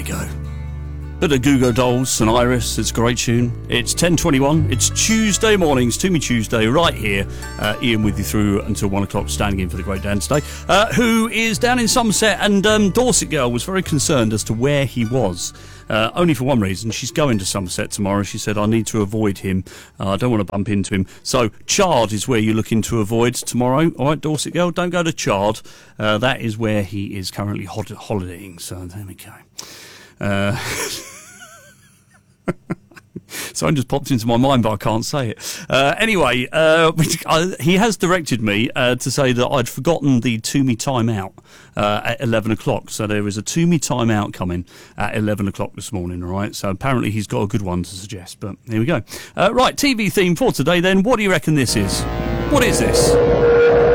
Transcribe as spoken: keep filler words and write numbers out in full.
you go. Bit of Goo Goo Dolls and Iris. It's a great tune. It's ten twenty-one. It's Tuesday mornings, To Me Tuesday, right here. Uh, Ian with you through until one o'clock, standing in for the great Dan today, uh, who is down in Somerset. And um, Dorset Girl was very concerned as to where he was. Uh, only for one reason. She's going to Somerset tomorrow. She said, I need to avoid him. Uh, I don't want to bump into him. So Chard is where you're looking to avoid tomorrow. All right, Dorset Girl, don't go to Chard. Uh, that is where he is currently hol- holidaying. So there we go. Uh... Something just popped into my mind, but I can't say it. Uh, anyway, uh, I, he has directed me uh, to say that I'd forgotten the To Me Time Out uh, at eleven o'clock. So there is a To Me Time Out coming at eleven o'clock this morning, all right? So apparently he's got a good one to suggest, but here we go. Uh, right, T V theme for today then. What do you reckon this is? What is this?